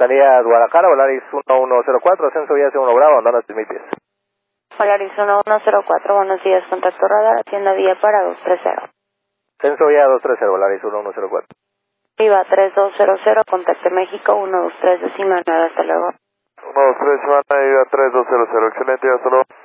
Salida Guadalajara, Volaris 1104, ascenso vía C1 Bravo, andando 3.000 pies. Volaris 1104, buenos días, contacto radar, hacienda vía para 230. Ascenso vía 230, Volaris 1104. Viva 3200, contacte México 123 decimal 9, hasta luego. 123 decimal 9, 3200, excelente, hasta luego.